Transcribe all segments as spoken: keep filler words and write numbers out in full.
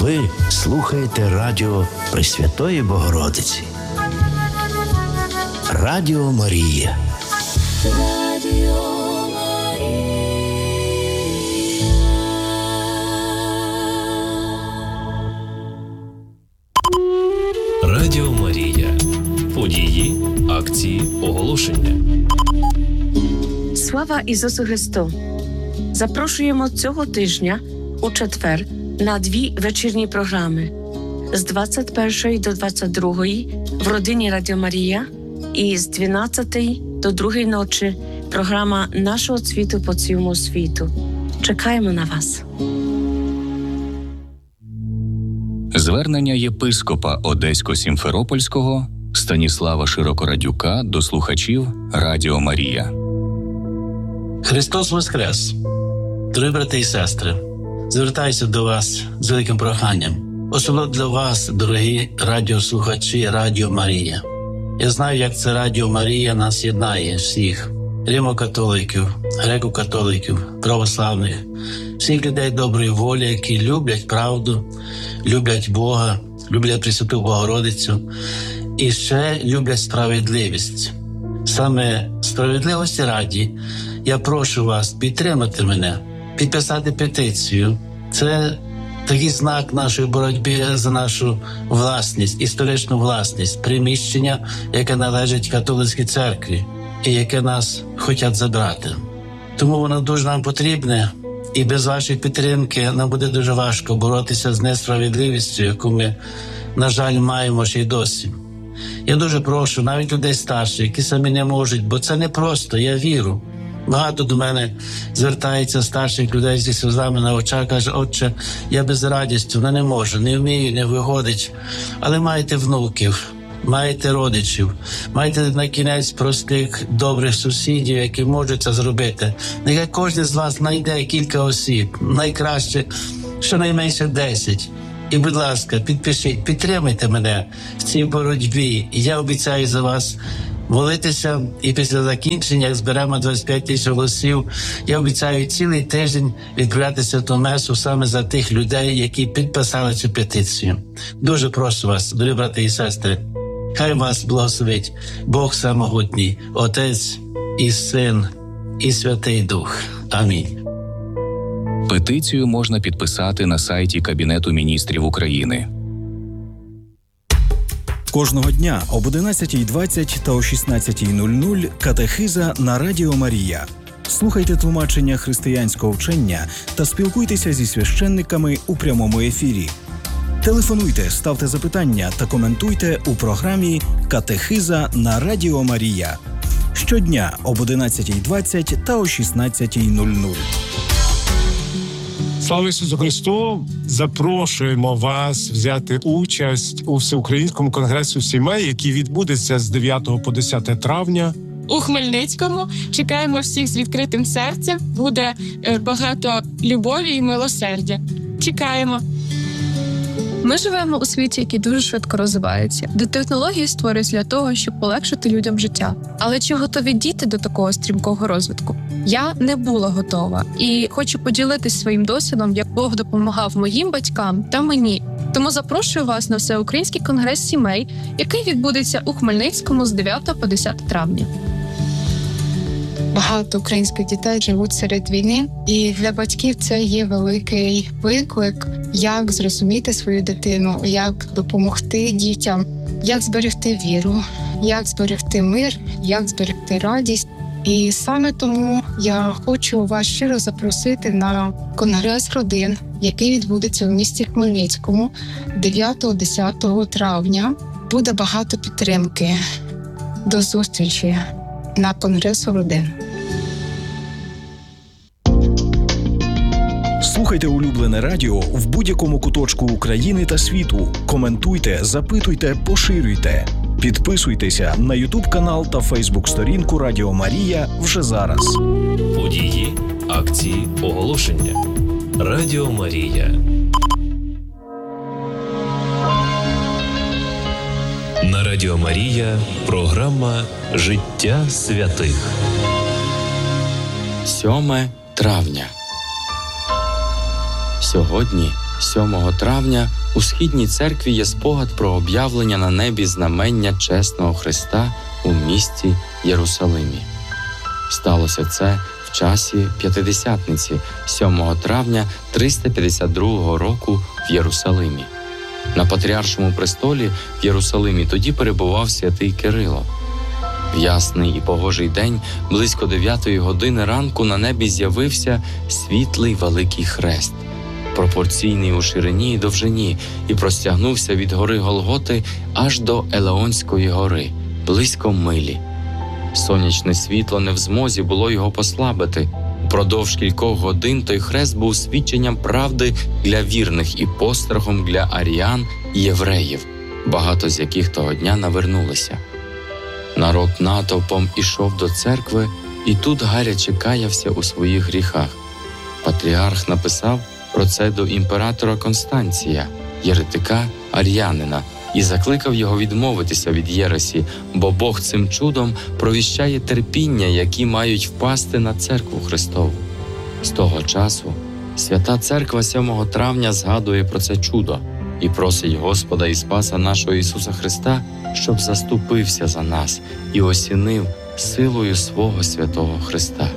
Ви слухаєте радіо Пресвятої Богородиці. Радіо Марія. Радіо Марія. Радіо Марія. Події, акції, оголошення. Слава Ісусу Христу! Запрошуємо цього тижня у четвер на дві вечірні програми з двадцять першої до двадцять другої в родині Радіо Марія і з дванадцятої до другої ночі програма нашого цвіту по цілому світу. Чекаємо на вас. Звернення єпископа Одесько-Сімферопольського Станіслава Широкорадюка до слухачів Радіо Марія. Христос Воскрес! Дорогі брати і сестри, звертаюся до вас з великим проханням. Особливо для вас, дорогі радіослухачі Радіо Марія. Я знаю, як це Радіо Марія нас єднає всіх. Римо-католиків, греко-католиків, православних, всіх людей доброї волі, які люблять правду, люблять Бога, люблять Пресвяту Богородицю і ще люблять справедливість. Саме справедливості раді я прошу вас підтримати мене, підписати петицію. Це такий знак нашої боротьби за нашу власність, історичну власність, приміщення, яке належить католицькій церкві і яке нас хочуть забрати. Тому воно дуже нам потрібне, і без вашої підтримки нам буде дуже важко боротися з несправедливістю, яку ми, на жаль, маємо ще й досі. Я дуже прошу навіть людей старших, які самі не можуть, бо це не просто, я вірю. Багато до мене звертається старших людей зі сльозами на очах, каже: «Отче, я без радістю, не можу, не вмію, не виходить». Але маєте внуків, маєте родичів, маєте на кінець простих, добрих сусідів, які можуть це зробити. Нехай кожен з вас знайде кілька осіб, найкраще щонайменше десять. І, будь ласка, підпишіть, підтримайте мене в цій боротьбі. І я обіцяю за вас молитися, і після закінчення, як зберемо двадцять п'ять тисяч голосів, я обіцяю цілий тиждень відправляти святу месу саме за тих людей, які підписали цю петицію. Дуже прошу вас, дорогі брати і сестри, хай вас благословить Бог Самогутній, Отець і Син, і Святий Дух. Амінь. Петицію можна підписати на сайті Кабінету міністрів України. Кожного дня об одинадцятій двадцять та о шістнадцятій нуль нуль катехиза на Радіо Марія. Слухайте тлумачення християнського вчення та спілкуйтеся зі священниками у прямому ефірі. Телефонуйте, ставте запитання та коментуйте у програмі «Катехиза на Радіо Марія». Щодня об одинадцятій двадцять та о шістнадцятій нуль нуль. Слава Ісусу Христу! Запрошуємо вас взяти участь у Всеукраїнському конгресу сімей, який відбудеться з дев'ятого по десяте травня. У Хмельницькому чекаємо всіх з відкритим серцем. Буде багато любові і милосердя. Чекаємо. Ми живемо у світі, який дуже швидко розвивається, де технології створюються для того, щоб полегшити людям життя. Але чи готові діти до такого стрімкого розвитку? Я не була готова і хочу поділитись своїм досвідом, як Бог допомагав моїм батькам та мені. Тому запрошую вас на Всеукраїнський конгрес сімей, який відбудеться у Хмельницькому з дев'ятого по десяте травня. Багато українських дітей живуть серед війни, і для батьків це є великий виклик, як зрозуміти свою дитину, як допомогти дітям, як зберегти віру, як зберегти мир, як зберегти радість. І саме тому я хочу вас щиро запросити на конгрес родин, який відбудеться в місті Хмельницькому дев'ятого-десятого травня. Буде багато підтримки. До зустрічі на конгресу родин. Слухайте улюблене радіо в будь-якому куточку України та світу. Коментуйте, запитуйте, поширюйте. Підписуйтеся на ютуб-канал та фейсбук-сторінку Радіо Марія вже зараз. Події, акції, оголошення. Радіо Марія. На Радіо Марія програма «Життя святих». сьоме травня. Сьогодні сьомого травня у Східній церкві є спогад про об'явлення на небі знамення чесного Христа у місті Єрусалимі. Сталося це в часі П'ятидесятниці, сьомого травня триста п'ятдесят другого року в Єрусалимі. На Патріаршому престолі в Єрусалимі тоді перебував святий Кирило. В ясний і погожий день, близько дев'ятої години ранку, на небі з'явився світлий великий хрест, пропорційний у ширині і довжині, і простягнувся від гори Голготи аж до Елеонської гори, близько милі. Сонячне світло не в змозі було його послабити. Упродовж кількох годин той хрест був свідченням правди для вірних і пострахом для аріян і євреїв, багато з яких того дня навернулися. Народ натовпом ішов до церкви, і тут гаряче каявся у своїх гріхах. Патріарх написав про це до імператора Констанція, єретика ар'янина, і закликав його відмовитися від єресі, бо Бог цим чудом провіщає терпіння, які мають впасти на церкву Христову. З того часу Свята Церква сьомого травня згадує про це чудо і просить Господа і Спаса нашого Ісуса Христа, щоб заступився за нас і осінив силою свого святого Христа.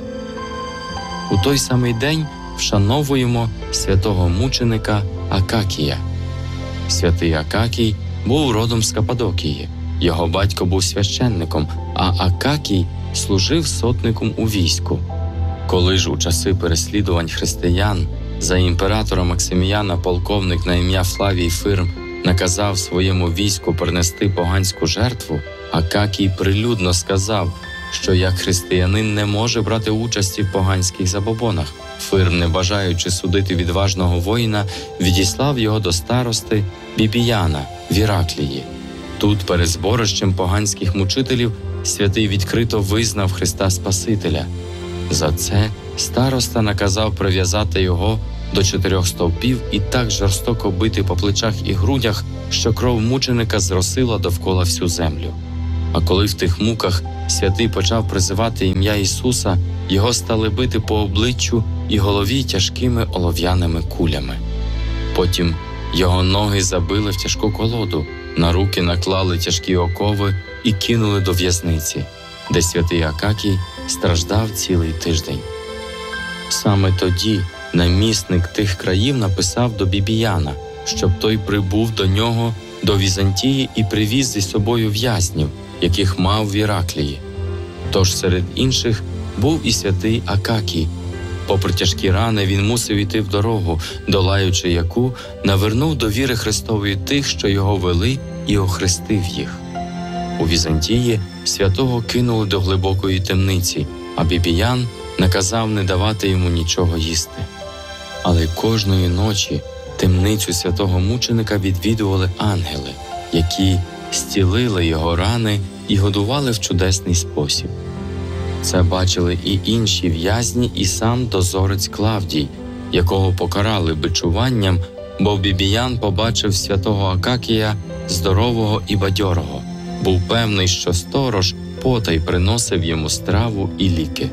У той самий день вшановуємо святого мученика Акакія. Святий Акакій був родом з Каппадокії. Його батько був священником, а Акакій служив сотником у війську. Коли ж у часи переслідувань християн за імператора Максиміяна полковник на ім'я Флавій Фирм наказав своєму війську принести поганську жертву, Акакій прилюдно сказав, що як християнин не може брати участі в поганських забобонах. Фирм, не бажаючи судити відважного воїна, відіслав його до старости Бібіяна в Іраклії. Тут, перед зборищем поганських мучителів, святий відкрито визнав Христа Спасителя. За це староста наказав прив'язати його до чотирьох стовпів і так жорстоко бити по плечах і грудях, що кров мученика зросила довкола всю землю. А коли в тих муках святий почав призивати ім'я Ісуса, його стали бити по обличчю і голові тяжкими олов'яними кулями. Потім його ноги забили в тяжку колоду, на руки наклали тяжкі окови і кинули до в'язниці, де святий Акакій страждав цілий тиждень. Саме тоді намісник тих країв написав до Бібіяна, щоб той прибув до нього до Візантії і привіз зі собою в'язнів, яких мав в Іраклії. Тож серед інших був і святий Акакій. Попри тяжкі рани, він мусив іти в дорогу, долаючи яку, навернув до віри Христової тих, що його вели, і охрестив їх. У Візантії святого кинули до глибокої темниці, а Бібіян наказав не давати йому нічого їсти. Але кожної ночі темницю святого мученика відвідували ангели, які зцілили його рани і годували в чудесний спосіб. Це бачили і інші в'язні, і сам дозорець Клавдій, якого покарали бичуванням, бо Бібіян побачив святого Акакія здорового і бадьорого. Був певний, що сторож потай приносив йому страву і ліки.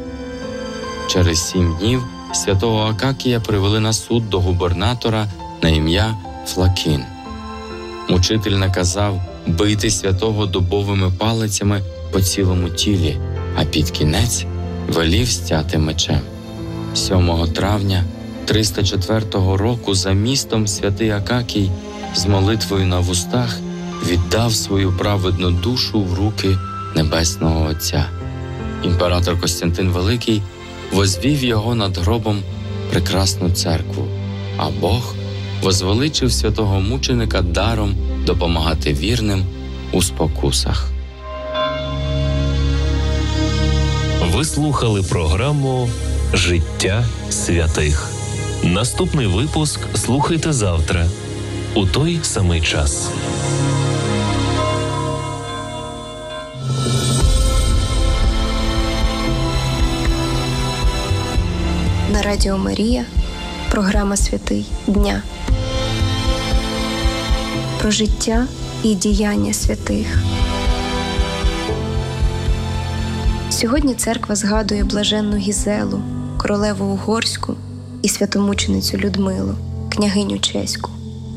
Через сім днів святого Акакія привели на суд до губернатора на ім'я Флакін. Мучитель наказав бити святого дубовими палицями по цілому тілі, а під кінець велів стяти мечем. сьомого травня триста четвертого року за містом святий Акакій з молитвою на вустах віддав свою праведну душу в руки Небесного Отця. Імператор Костянтин Великий возвів його над гробом прекрасну церкву, а Бог возвеличив святого мученика даром допомагати вірним у спокусах. Ви слухали програму «Життя святих». Наступний випуск слухайте завтра у той самий час. На Радіо Марія програма «Святий дня» про життя і діяння святих. Сьогодні церква згадує блаженну Гізелу, королеву Угорську і святомученицю Людмилу, княгиню чеську.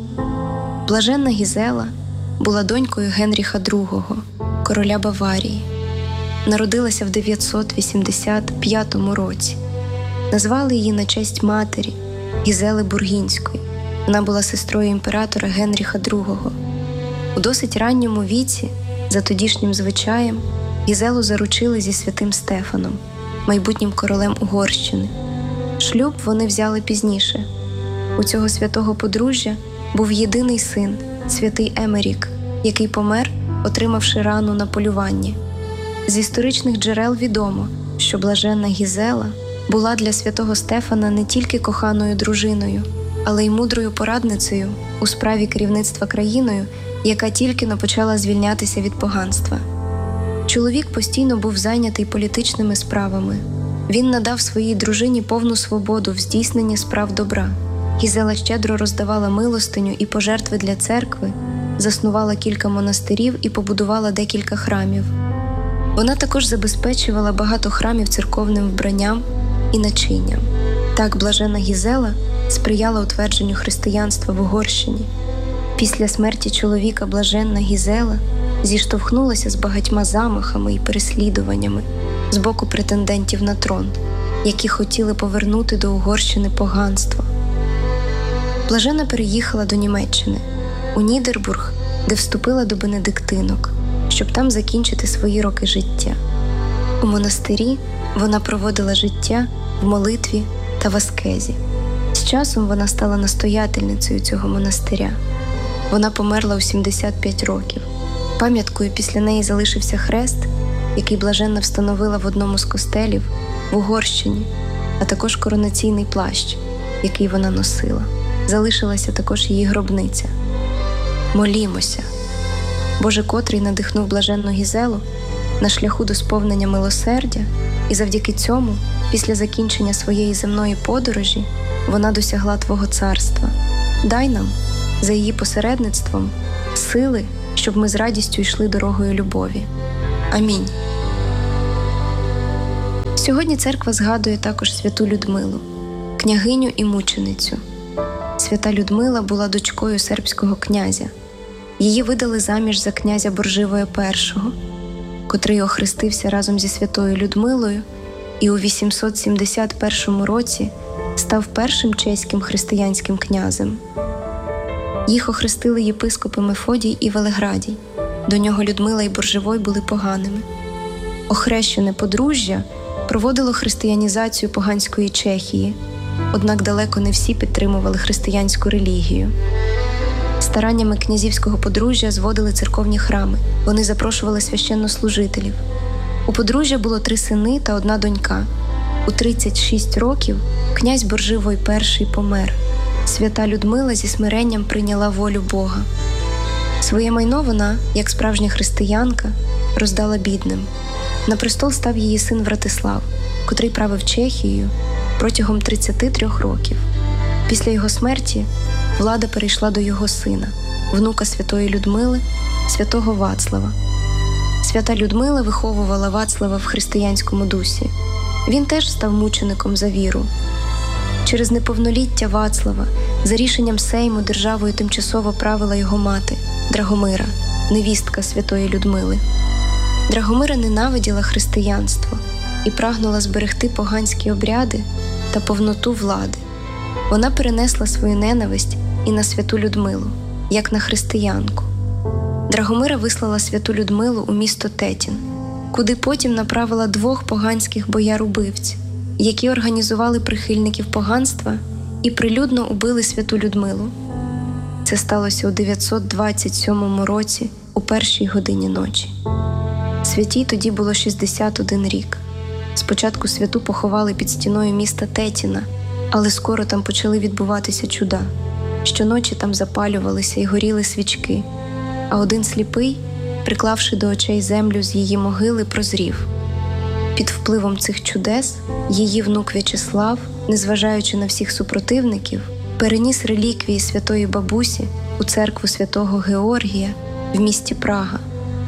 Блаженна Гізела була донькою Генріха другого, короля Баварії. Народилася в дев'ятсот вісімдесят п'ятому році. Назвали її на честь матері Гізели Бургінської. Вона була сестрою імператора Генріха другого. У досить ранньому віці, за тодішнім звичаєм, Гізелу заручили зі святим Стефаном, майбутнім королем Угорщини. Шлюб вони взяли пізніше. У цього святого подружжя був єдиний син, святий Емерік, який помер, отримавши рану на полюванні. З історичних джерел відомо, що блаженна Гізела була для святого Стефана не тільки коханою дружиною, але й мудрою порадницею у справі керівництва країною, яка тільки-но почала звільнятися від поганства. Чоловік постійно був зайнятий політичними справами. Він надав своїй дружині повну свободу в здійсненні справ добра. Гізела щедро роздавала милостиню і пожертви для церкви, заснувала кілька монастирів і побудувала декілька храмів. Вона також забезпечувала багато храмів церковним вбранням і начинням. Так блаженна Гізела сприяла утвердженню християнства в Угорщині. Після смерті чоловіка блаженна Гізела зіштовхнулася з багатьма замахами і переслідуваннями з боку претендентів на трон, які хотіли повернути до Угорщини поганство. Блаженна переїхала до Німеччини, у Нідербург, де вступила до бенедиктинок, щоб там закінчити свої роки життя. У монастирі вона проводила життя в молитві та в аскезі. З часом вона стала настоятельницею цього монастиря. Вона померла у сімдесят п'ять років. Пам'яткою після неї залишився хрест, який блаженна встановила в одному з костелів в Угорщині, а також коронаційний плащ, який вона носила. Залишилася також її гробниця. Молімося. Боже, котрий надихнув блаженну Гізелу на шляху до сповнення милосердя, і завдяки цьому, після закінчення своєї земної подорожі, вона досягла Твого царства. Дай нам, за її посередництвом, сили, щоб ми з радістю йшли дорогою любові. Амінь. Сьогодні церква згадує також святу Людмилу, княгиню і мученицю. Свята Людмила була дочкою сербського князя. Її видали заміж за князя Борживоя першого, котрий охрестився разом зі святою Людмилою і у вісімсот сімдесят першому році став першим чеським християнським князем. Їх охрестили єпископи Мефодій і Велеградій. До нього Людмила і Борживой були поганими. Охрещене подружжя проводило християнізацію поганської Чехії, однак далеко не всі підтримували християнську релігію. Стараннями князівського подружжя зводили церковні храми. Вони запрошували священнослужителів. У подружжя було три сини та одна донька. У тридцять шість років князь Борживой перший помер. Свята Людмила зі смиренням прийняла волю Бога. Своє майно вона, як справжня християнка, роздала бідним. На престол став її син Вратислав, котрий правив Чехією протягом тридцяти трьох років. Після його смерті влада перейшла до його сина, внука святої Людмили, святого Вацлава. Свята Людмила виховувала Вацлава в християнському дусі. Він теж став мучеником за віру. Через неповноліття Вацлава за рішенням Сейму державою тимчасово правила його мати Драгомира, невістка святої Людмили. Драгомира ненавиділа християнство і прагнула зберегти поганські обряди та повноту влади. Вона перенесла свою ненависть і на святу Людмилу, як на християнку. Драгомира вислала святу Людмилу у місто Тетін, куди потім направила двох поганських бояр-убивць, які організували прихильників поганства і прилюдно убили святу Людмилу. Це сталося у дев'ятсот двадцять сьомому році у першій годині ночі. Святій тоді було шістдесят один рік. Спочатку святу поховали під стіною міста Тетіна, але скоро там почали відбуватися чуда. Щоночі там запалювалися і горіли свічки, а один сліпий, приклавши до очей землю з її могили, прозрів. Під впливом цих чудес її внук В'ячеслав, незважаючи на всіх супротивників, переніс реліквії святої бабусі у церкву святого Георгія в місті Прага.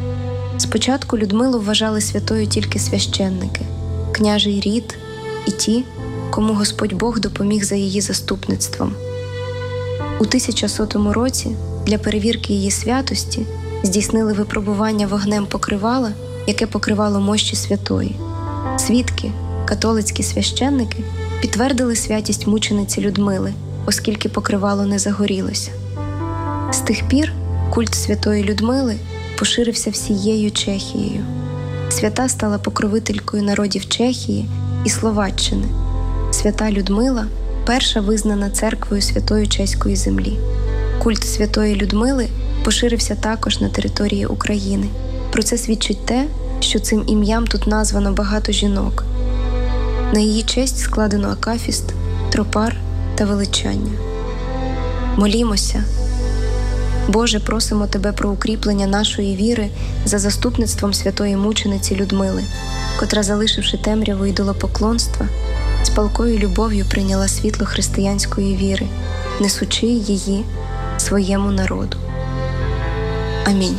Спочатку Людмилу вважали святою тільки священники, княжий рід і ті, кому Господь Бог допоміг за її заступництвом. У тисяча сотому році для перевірки її святості здійснили випробування вогнем покривала, яке покривало мощі святої. Свідки, католицькі священники, підтвердили святість мучениці Людмили, оскільки покривало не загорілося. З тих пір культ святої Людмили поширився всією Чехією. Свята стала покровителькою народів Чехії і Словаччини. Свята Людмила – перша визнана церквою святої чеської землі. Культ святої Людмили поширився також на території України. Про це свідчить те, що цим ім'ям тут названо багато жінок. На її честь складено акафіст, тропар та величання. Молімося. Боже, просимо Тебе про укріплення нашої віри за заступництвом святої мучениці Людмили, котра, залишивши темряву ідолопоклонства, з палкою любов'ю прийняла світло християнської віри, несучи її своєму народу. Амінь.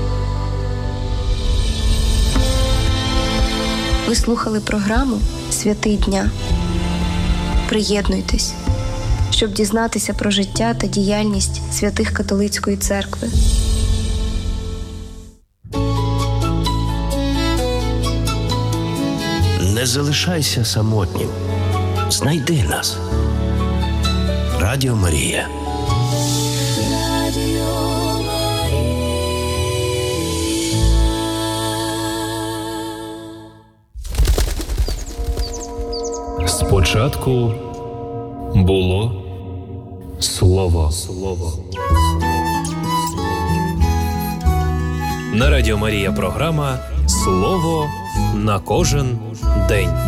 Ви слухали програму «Святий дня». Приєднуйтесь, щоб дізнатися про життя та діяльність святих католицької церкви. Не залишайся самотнім. Знайди нас. Радіо Марія. Спочатку було слово. На Радіо Марія програма «Слово на кожен день».